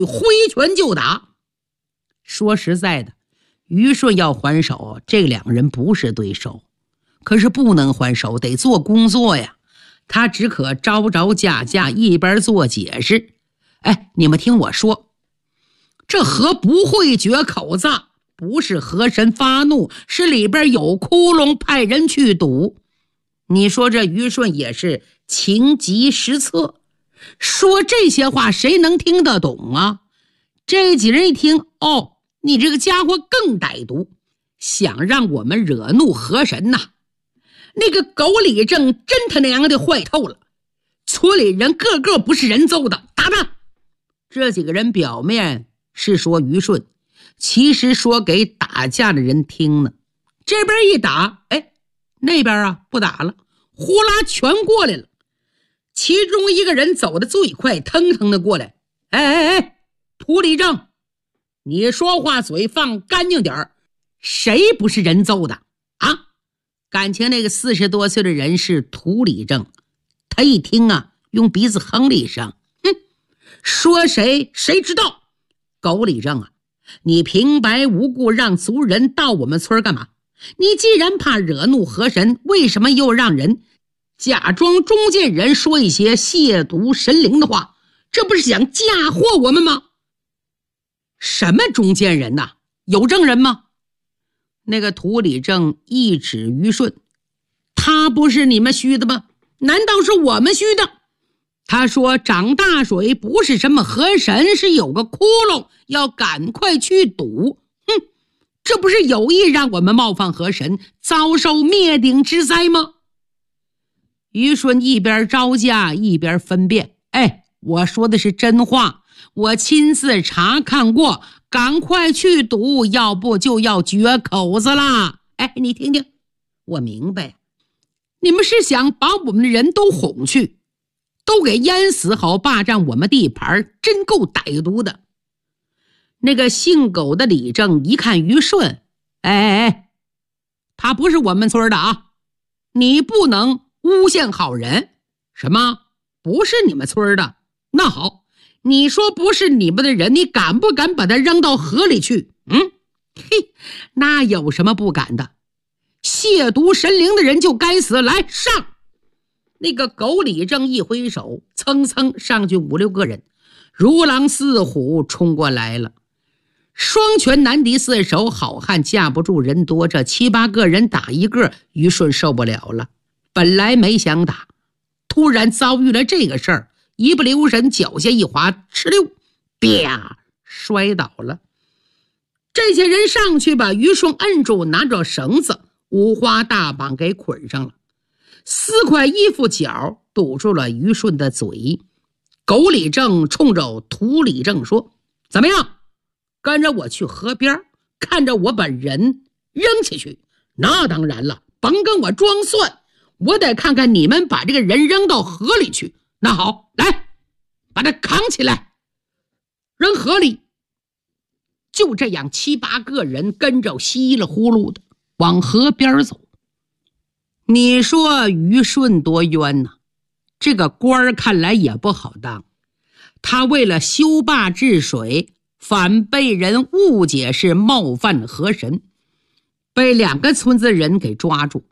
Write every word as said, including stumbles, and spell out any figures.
挥拳就打。说实在的，于顺要还手，这两个人不是对手，可是不能还手，得做工作呀。他只可招招架架，一边做解释。哎，你们听我说，这河不会决口子，不是河神发怒，是里边有窟窿，派人去堵。你说这于顺也是情急失策，说这些话谁能听得懂啊？这几人一听，哦，你这个家伙更歹毒，想让我们惹怒河神呐、啊！那个狗李正真他娘的坏透了，村里人个个不是人揍的，打他！这几个人表面是说于顺，其实说给打架的人听呢。这边一打，哎，那边啊不打了，呼啦全过来了。其中一个人走得最快，腾腾的过来，哎哎哎，涂李正，你说话嘴放干净点儿，谁不是人揍的啊？感情那个四十多岁的人是涂李正，他一听啊，用鼻子哼了一声，哼，说谁谁知道？狗李正啊，你平白无故让族人到我们村干嘛？你既然怕惹怒河神，为什么又让人假装中间人说一些亵渎神灵的话？这不是想嫁祸我们吗？什么中间人呐、啊？有证人吗？那个涂李正一指于顺，他不是你们虚的吗？难道是我们虚的？他说涨大水不是什么河神，是有个窟窿，要赶快去堵。哼，这不是有意让我们冒犯河神，遭受灭顶之灾吗？于顺一边招架一边分辨，哎，我说的是真话，我亲自查看过，赶快去堵，要不就要绝口子啦。哎，你听听，我明白，你们是想把我们的人都哄去，都给淹死，好霸占我们地盘，真够歹毒的。那个姓狗的李正一看于顺，哎哎哎，他不是我们村的啊，你不能诬陷好人。什么？不是你们村的？那好，你说不是你们的人，你敢不敢把他扔到河里去？嗯，嘿，那有什么不敢的？亵渎神灵的人就该死，来上！那个狗李正一挥手，蹭蹭上去五六个人，如狼似虎冲过来了。双拳难敌四手，好汉架不住人多，这七八个人打一个，于顺受不了了。本来没想打，突然遭遇了这个事儿，一不留神脚下一滑，哧溜，啪，摔倒了。这些人上去把于顺摁住，拿着绳子五花大绑给捆上了，四块衣服角堵住了于顺的嘴。狗李正冲着涂李正说，怎么样，跟着我去河边，看着我把人扔下去？那当然了，甭跟我装蒜，我得看看你们把这个人扔到河里去。那好，来，把他扛起来，扔河里。就这样，七八个人跟着稀里呼噜的往河边走。你说于顺多冤呐、啊？这个官儿看来也不好当，他为了修坝治水，反被人误解是冒犯河神，被两个村子人给抓住。